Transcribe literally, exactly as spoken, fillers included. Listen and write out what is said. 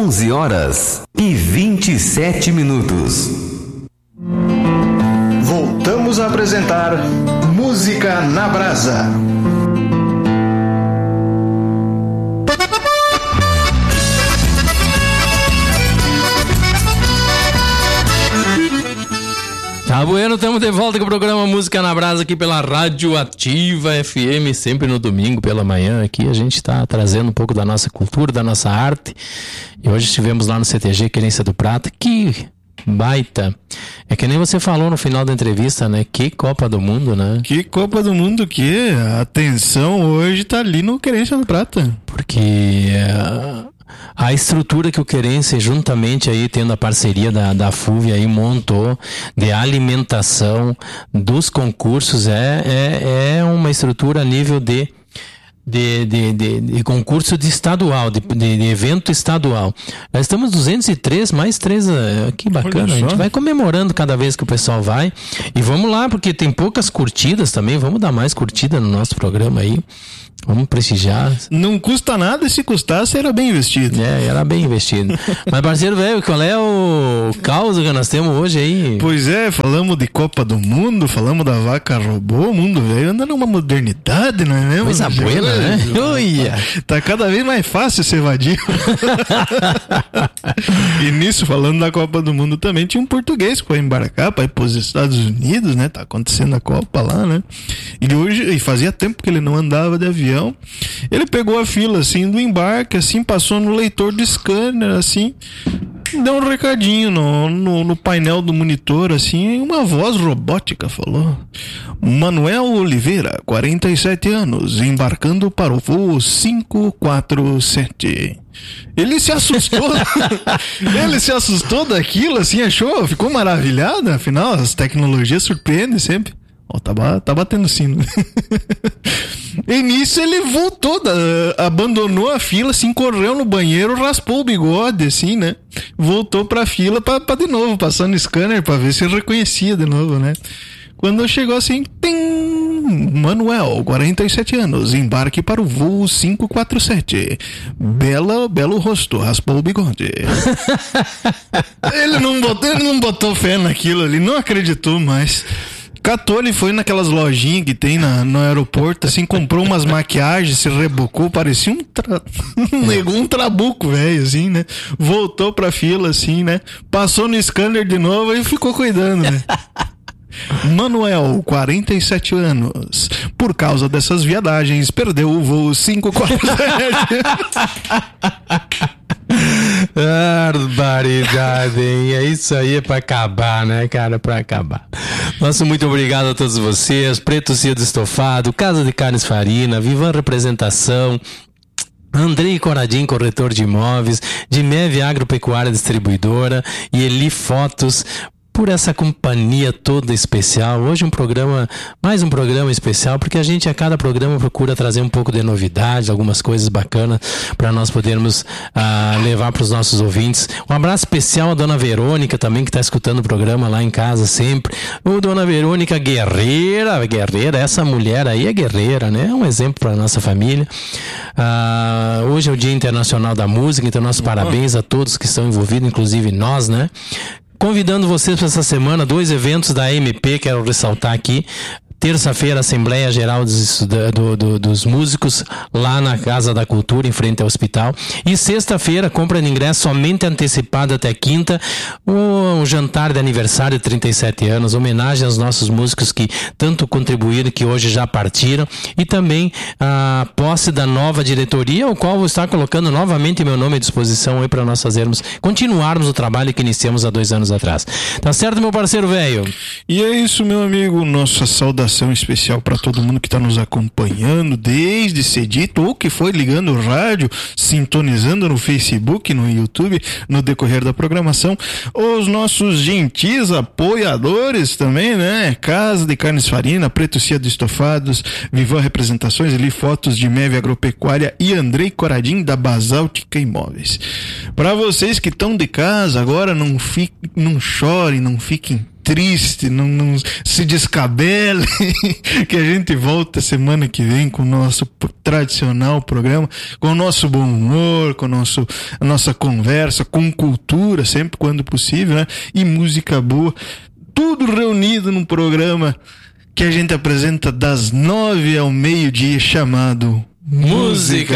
onze horas e vinte e sete minutos. Voltamos a apresentar Música na Brasa. Tá bueno, estamos de volta com o programa Música na Brasa aqui pela Rádio Ativa F M, sempre no domingo pela manhã. Aqui a gente está trazendo um pouco da nossa cultura, da nossa arte. E hoje estivemos lá no C T G Querência do Prata. Que baita! É que nem você falou no final da entrevista, né? Que Copa do Mundo, né? Que Copa do Mundo que a atenção hoje tá ali no Querência do Prata. Porque Uh... a estrutura que o Querência, juntamente aí tendo a parceria da, da F U V aí, montou de alimentação dos concursos, é, é, é uma estrutura a nível de De, de, de, de concurso de estadual, de, de, de evento estadual. Nós estamos duzentos e três, mais três, que bacana. A gente vai comemorando cada vez que o pessoal vai. E vamos lá, porque tem poucas curtidas também. Vamos dar mais curtida no nosso programa aí. Vamos prestigiar. Não custa nada, e se custasse era bem investido. É, era bem investido. Mas, parceiro velho, qual é o caos que nós temos hoje aí? Pois é, falamos de Copa do Mundo, falamos da vaca robô, o mundo velho anda numa modernidade, não é mesmo? Coisa boa, né? Uia. Tá cada vez mais fácil ser vadio. E nisso, falando da Copa do Mundo também, tinha um português que foi embarcar para ir para os Estados Unidos, né? Tá acontecendo a Copa lá, né? E hoje, e fazia tempo que ele não andava de avião. Ele pegou a fila assim do embarque, assim, passou no leitor de scanner, assim, deu um recadinho no, no, no painel do monitor, assim, uma voz robótica falou: Manuel Oliveira, quarenta e sete anos, embarcando para o voo cinco quatro sete. Ele se assustou. Ele se assustou daquilo, assim, achou, ficou maravilhado. Afinal, as tecnologias surpreendem sempre. Ó, oh, tá, tá batendo sino. E nisso ele voltou, da, abandonou a fila, assim, correu no banheiro, raspou o bigode, assim, né? Voltou pra fila pra, pra de novo, passando o scanner pra ver se ele reconhecia de novo, né? Quando chegou assim, tim, Manuel, quarenta e sete anos, embarque para o voo cinco quatro sete. Bela, belo rosto, raspou o bigode. Ele não botou, ele não botou fé naquilo ali, não acreditou mais. Catou, ele foi naquelas lojinhas que tem na, no aeroporto, assim, comprou umas maquiagens, se rebocou, parecia um, tra... um trabuco, velho, assim, né? Voltou pra fila, assim, né? Passou no scanner de novo e ficou cuidando, né? Manuel, quarenta e sete anos, por causa dessas viadagens, perdeu o voo cinco quatro sete. Barbaridade, hein? É isso aí, é pra acabar, né, cara? Pra acabar. Nosso muito obrigado a todos vocês. Preto Cedo Estofado, Casa de Carnes Farina, Vivan Representação, Andrei Coradim, corretor de imóveis, de Meve Agropecuária Distribuidora e Eli Fotos, por essa companhia toda especial. Hoje um programa, mais um programa especial, porque a gente a cada programa procura trazer um pouco de novidade, algumas coisas bacanas para nós podermos uh, levar para os nossos ouvintes. Um abraço especial à Dona Verônica também, que está escutando o programa lá em casa sempre. O Dona Verônica guerreira, guerreira, essa mulher aí é guerreira, né? É um exemplo para nossa família. Uh, hoje é o Dia Internacional da Música, então nossos parabéns a todos que estão envolvidos, inclusive nós, né? Convidando vocês para essa semana, dois eventos da A M P, quero ressaltar aqui. Terça-feira, Assembleia Geral dos, do, do, dos Músicos, lá na Casa da Cultura, em frente ao hospital. E sexta-feira, compra de ingresso somente antecipada até quinta, um, um jantar de aniversário de trinta e sete anos, homenagem aos nossos músicos que tanto contribuíram, que hoje já partiram, e também a posse da nova diretoria, o qual vou estar colocando novamente meu nome à disposição aí para nós fazermos, continuarmos o trabalho que iniciamos há dois anos atrás. Tá certo, meu parceiro velho? E é isso, meu amigo, nossa saudação especial para todo mundo que está nos acompanhando desde cedito, ou que foi ligando o rádio, sintonizando no Facebook, no YouTube, no decorrer da programação. Os nossos gentis apoiadores também, né? Casa de Carnes Farina, Preto Cedo Estofados, Vivan Representações, Eli Fotos de Meve Agropecuária e Andrei Coradim da Basáltica Imóveis. Para vocês que estão de casa agora, não, fiquem, não chorem, não fiquem triste, não, não se descabele, que a gente volta semana que vem com o nosso tradicional programa, com o nosso bom humor, com o nosso, a nossa conversa, com cultura, sempre quando possível, né? E música boa, tudo reunido num programa que a gente apresenta das nove ao meio-dia, chamado Música